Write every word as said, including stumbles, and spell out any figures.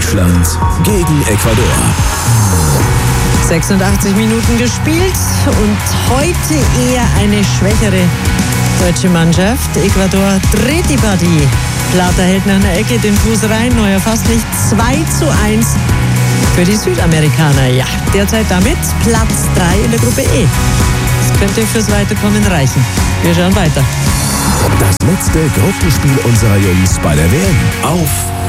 Deutschland gegen Ecuador. sechsundachtzig Minuten gespielt und heute eher eine schwächere deutsche Mannschaft. Ecuador dreht die Partie. Plata hält nach einer Ecke den Fuß rein. Neuer fast nicht. zwei zu eins für die Südamerikaner. Ja, derzeit damit Platz drei in der Gruppe E. Das könnte fürs Weiterkommen reichen. Wir schauen weiter. Das letzte Gruppenspiel unserer Jungs bei der W M auf